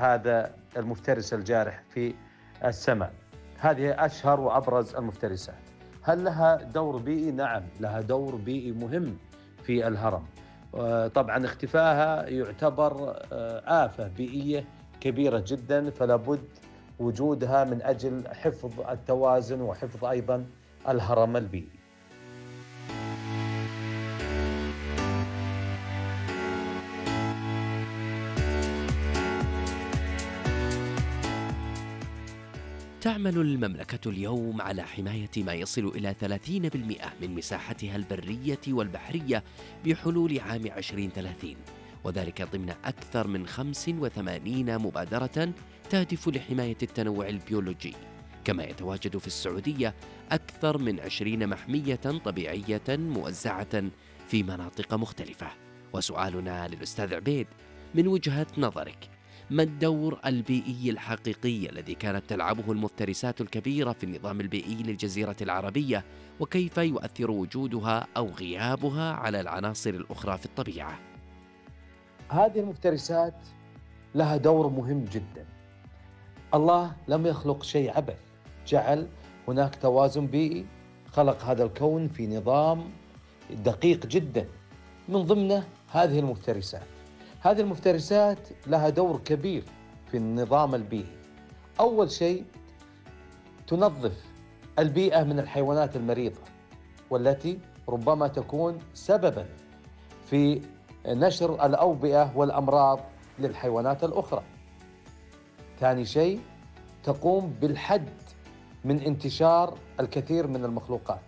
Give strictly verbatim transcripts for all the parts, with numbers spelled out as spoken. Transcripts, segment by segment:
هذا المفترس الجارح في السماء. هذه أشهر وأبرز المفترسات. هل لها دور بيئي؟ نعم، لها دور بيئي مهم في الهرم. طبعا اختفائها يعتبر آفة بيئية كبيرة جدا، فلا بد وجودها من أجل حفظ التوازن وحفظ أيضا الهرم البيئي. تعمل المملكة اليوم على حماية ما يصل إلى ثلاثين بالمئة من مساحتها البرية والبحرية بحلول عام عشرين ثلاثين، وذلك ضمن أكثر من خمس وثمانين مبادرة تهدف لحماية التنوع البيولوجي. كما يتواجد في السعودية أكثر من عشرين محمية طبيعية موزعة في مناطق مختلفة. وسؤالنا للأستاذ عبيد، من وجهة نظرك، ما الدور البيئي الحقيقي الذي كانت تلعبه المفترسات الكبيرة في النظام البيئي للجزيرة العربية، وكيف يؤثر وجودها أو غيابها على العناصر الأخرى في الطبيعة؟ هذه المفترسات لها دور مهم جدا. الله لم يخلق شيء عبث، جعل هناك توازن بيئي، خلق هذا الكون في نظام دقيق جدا، من ضمنه هذه المفترسات. هذه المفترسات لها دور كبير في النظام البيئي. أول شيء، تنظف البيئة من الحيوانات المريضة والتي ربما تكون سببا في نشر الأوبئة والأمراض للحيوانات الأخرى. ثاني شيء، تقوم بالحد من انتشار الكثير من المخلوقات.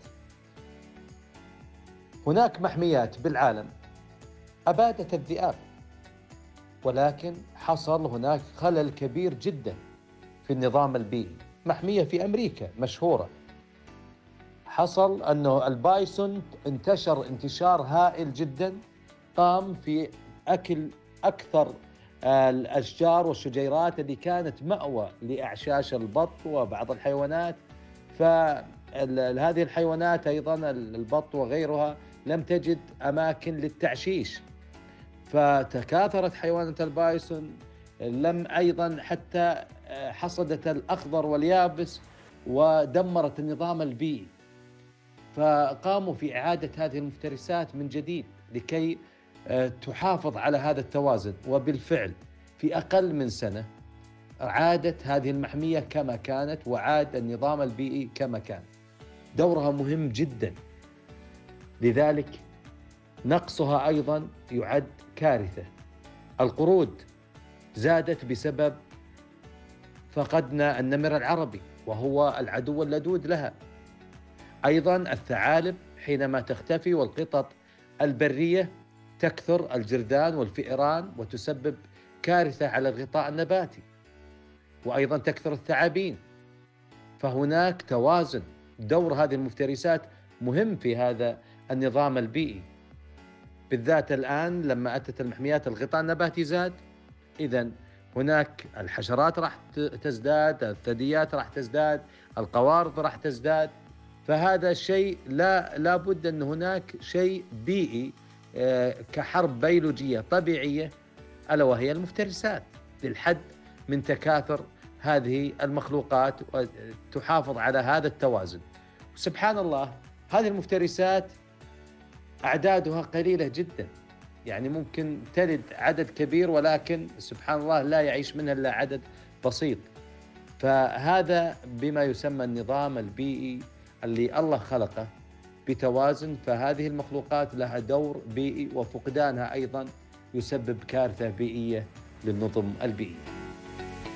هناك محميات بالعالم أبادت الذئاب، ولكن حصل هناك خلل كبير جدا في النظام البيئي. محمية في أمريكا مشهورة، حصل أنه البايسون انتشر انتشار هائل جدا، قام في أكل أكثر الأشجار والشجيرات التي كانت مأوى لأعشاش البط وبعض الحيوانات. فهذه الحيوانات أيضا البط وغيرها لم تجد أماكن للتعشيش، فتكاثرت حيوانات البايسون، لم أيضا حتى حصدت الأخضر واليابس ودمرت النظام البيئي. فقاموا في إعادة هذه المفترسات من جديد لكي تحافظ على هذا التوازن، وبالفعل في أقل من سنة عادت هذه المحمية كما كانت، وعاد النظام البيئي كما كان. دورها مهم جدا، لذلك نقصها أيضا يعد كارثة. القرود زادت بسبب فقدنا النمر العربي وهو العدو اللدود لها. أيضا الثعالب حينما تختفي، والقطط البرية تكثر الجرذان والفئران وتسبب كارثة على الغطاء النباتي، وأيضا تكثر الثعابين. فهناك توازن. دور هذه المفترسات مهم في هذا النظام البيئي، بالذات الآن لما أتت المحميات الغطاء النباتي زاد. إذن هناك الحشرات راح تزداد، الثدييات راح تزداد، القوارض راح تزداد. فهذا الشيء لا لابد أن هناك شيء بيئي كحرب بيولوجية طبيعية، ألا وهي المفترسات، للحد من تكاثر هذه المخلوقات وتحافظ على هذا التوازن. سبحان الله، هذه المفترسات أعدادها قليلة جدا، يعني ممكن تلد عدد كبير، ولكن سبحان الله لا يعيش منها إلا عدد بسيط. فهذا بما يسمى النظام البيئي اللي الله خلقه بتوازن. فهذه المخلوقات لها دور بيئي، وفقدانها أيضا يسبب كارثة بيئية للنظم البيئي.